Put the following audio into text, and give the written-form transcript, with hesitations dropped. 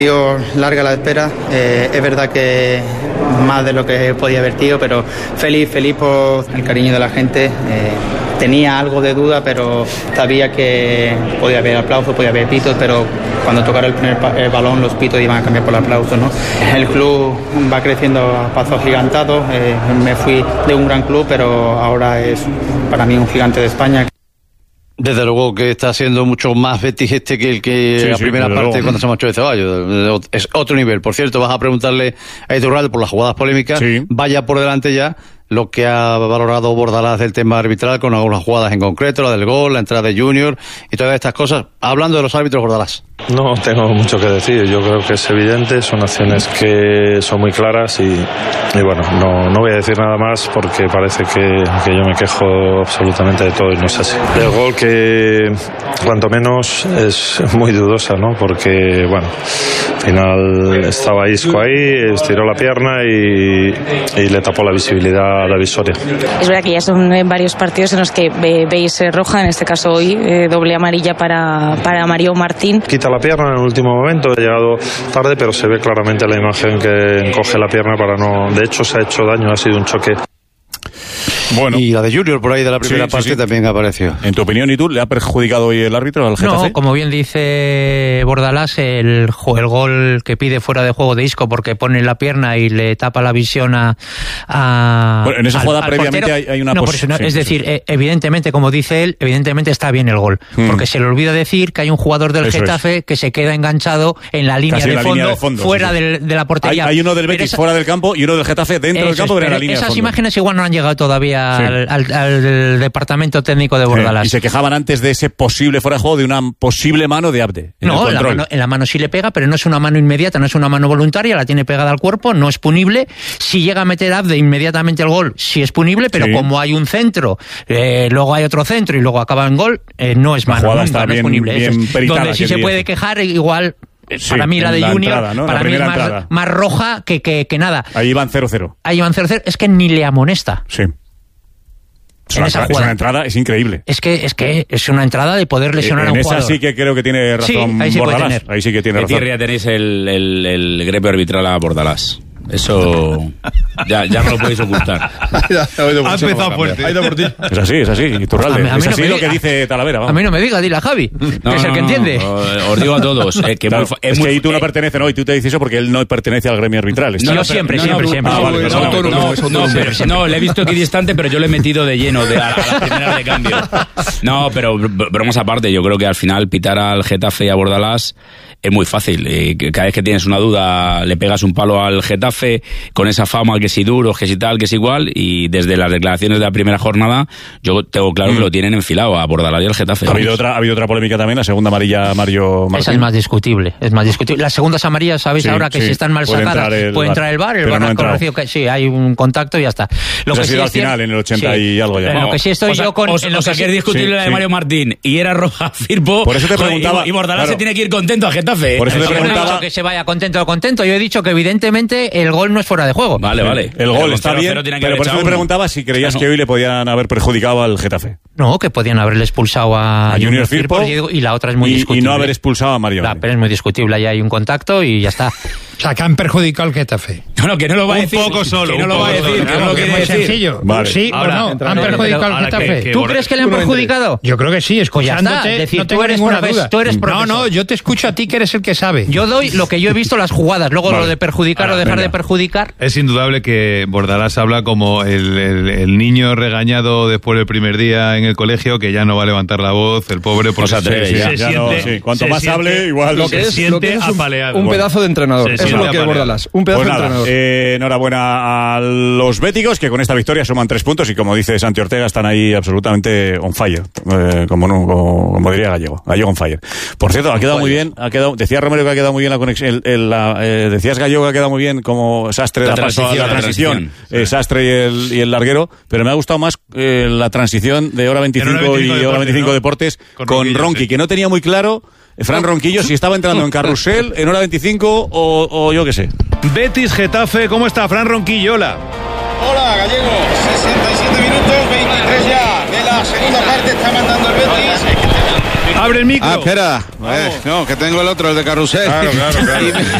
Larga la espera, es verdad que más de lo que podía haber sido, pero feliz por el cariño de la gente. Tenía algo de duda, pero sabía que podía haber aplausos, podía haber pitos, pero cuando tocara el balón los pitos iban a cambiar por el aplauso, ¿no? El club va creciendo a pasos agigantados, me fui de un gran club, pero ahora es para mí un gigante de España. Desde luego que está siendo mucho más Betis que el que la primera parte cuando se marchó de Ceballos. Es otro nivel. Por cierto, vas a preguntarle a Iturralde por las jugadas polémicas. Vaya por delante ya lo que ha valorado Bordalás del tema arbitral con algunas jugadas en concreto, la del gol, la entrada de Junior y todas estas cosas. Hablando de los árbitros, Bordalás. No tengo mucho que decir, yo creo que es evidente, son acciones que son muy claras y bueno, no voy a decir nada más porque parece que yo me quejo absolutamente de todo y no es así. El gol que cuanto menos es muy dudosa, ¿no? Porque bueno, al final estaba Isco ahí, estiró la pierna y le tapó la visibilidad a la visoria. Es verdad que ya son varios partidos en los que veis roja, en este caso hoy, doble amarilla para Mario Martín. Quita la pierna en el último momento, ha llegado tarde, pero se ve claramente la imagen que encoge la pierna para no... De hecho, se ha hecho daño, ha sido un choque. Bueno. Y la de Junior por ahí de la primera parte también apareció. En tu opinión, ¿y tú? ¿Le ha perjudicado hoy el árbitro al Getafe? No, como bien dice Bordalás, el gol que pide fuera de juego de Isco porque pone la pierna y le tapa la visión a bueno, en esa jugada previamente hay una posición. Es decir, evidentemente, como dice él, evidentemente está bien el gol. Porque se le olvida decir que hay un jugador del Getafe que se queda enganchado en la línea de fondo, fuera de la portería. Hay uno del Betis fuera del campo y uno del Getafe dentro del campo, pero en la línea de fondo. Esas imágenes igual no han llegado todavía al departamento técnico de Bordalás. Y se quejaban antes de ese posible fuera de juego de una posible mano de Abde. No, en la mano sí le pega, pero no es una mano inmediata, no es una mano voluntaria, la tiene pegada al cuerpo, no es punible. Si llega a meter Abde inmediatamente el gol, sí es punible, pero como hay un centro, luego hay otro centro y luego acaba en gol, no es mano, nunca, no es punible. Bien peritada, donde sí se puede quejar, igual... para mí la de Junior, entrada, ¿no? Para mí es más roja que nada. Ahí van 0-0. Es que ni le amonesta. Sí. Es una entrada, es increíble. Es que es una entrada de poder lesionar a un jugador. En esa sí que creo que tiene razón Bordalás. Ahí sí que tiene razón. Ya tenéis el gremio arbitral a Bordalás. Eso ya no lo podéis ocultar. Ha empezado fuerte. Es así, Iturralde. Es así lo que dice Talavera. Vamos. A mí no me diga, dile a Javi, que es el que entiende. Os digo a todos. Es que ahí tú no perteneces, ¿no? Y tú te dices eso porque él no pertenece al gremio arbitral. Yo siempre. No, le he visto equidistante, pero yo le he metido de lleno a las primeras de cambio. No, pero bromas aparte, yo creo que al final pitar al Getafe y a Bordalás es muy fácil. Cada vez que tienes una duda le pegas un palo al Getafe con esa fama que si duros, que si tal, que si igual, y desde las declaraciones de la primera jornada yo tengo claro que lo tienen enfilado a Bordalás y al Getafe. Ha habido otra polémica también, la segunda amarilla Mario Martín. Esa es más discutible. Las segundas amarillas, ¿sabéis ahora que si están mal sacadas puede entrar el VAR? El VAR ha corregido que sí, hay un contacto y ya está. Lo que ha sido al final, en el 80 y algo ya. Lo que sí estoy yo con... O sea, que es discutible la de Mario Martín y era roja Firpo. Por eso te preguntaba... Y Bordalás se tiene que ir contento a Getafe. Por eso te preguntaba... Que se vaya contento. Yo he dicho que evidentemente el gol no es fuera de juego. Vale. El gol está bien, pero por eso te preguntaba si creías que hoy le podían haber perjudicado al Getafe. No, que podían haberle expulsado a Junior Firpo y la otra es muy discutible. Y no haber expulsado a Mario. Pero es muy discutible, ahí hay un contacto y ya está. O sea, que han perjudicado al Getafe. No, que no lo va a decir. Un poco solo. Que no lo va a decir, que no lo quiere decir. Sencillo. Vale. Sí ahora, o no, han perjudicado al Getafe. ¿Tú crees que le han perjudicado? Yo creo que sí, escuchándote, decir, no tengo ninguna duda. Tú eres profesor. No, yo te escucho a ti que eres el que sabe. Yo doy lo que yo he visto las jugadas, luego lo de perjudicar o dejar de perjudicar. Es indudable que Bordalás habla como el niño regañado después del primer día en el colegio que ya no va a levantar la voz, el pobre, porque se siente, cuanto más hable, igual lo que siente apaleado. Un pedazo de entrenador, eso es lo que es Bordalás, un pedazo de entrenador. Enhorabuena a los béticos que con esta victoria suman 3 puntos y como dice Santi Ortega están ahí absolutamente on fire, como diría Gallego on fire. Por cierto, ha quedado muy bien, decía Romero que ha quedado muy bien la conexión, decías Gallego que ha quedado muy bien como Sastre la transición. Sastre y el larguero, pero me ha gustado más la transición de Hora 25 y Hora 25 Deportes con Ronqui, que no tenía muy claro Fran Ronquillo si estaba entrando en Carrusel, en Hora 25 o yo qué sé. Betis Getafe, ¿cómo está Fran Ronquillo? Hola Gallego, 67 minutos, 23 ya de la segunda parte, está mandando el Betis. Abre el micro. Espera. No, que tengo el otro, el de Carrusel. Claro.